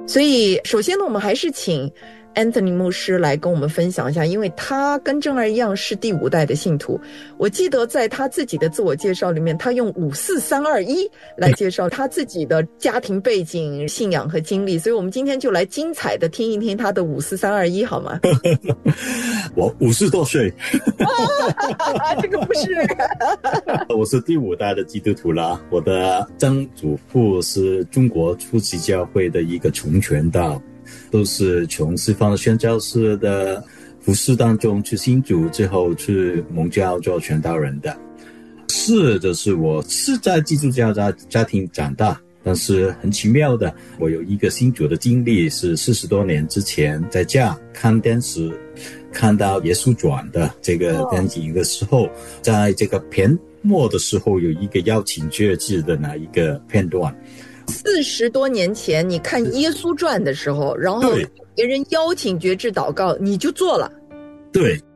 所以首先呢，我们还是请 Anthony 牧师来跟我们分享一下，因为他跟正儿一样是第5代的信徒。我记得在他自己的自我介绍里面，他用54321来介绍他自己的家庭背景、信仰和经历，所以我们今天就来精彩的听一听他的54321好吗？ 我50多岁这个不是我是第5代的基督徒啦。我的曾祖父是中国初期教会的一个重传道，都是从西方的宣教士的服侍当中去信主，之后去蒙教做传道人的。就是我是在基督教家庭长大，但是很奇妙的，我有一个信主的经历，是40多年之前在家看电视，看到耶稣传的这个电影的时候，在这个片末的时候有一个邀请决志的那一个片段。 40多年前你看耶稣传的时候，然后别人邀请决志祷告，你就做了。 对，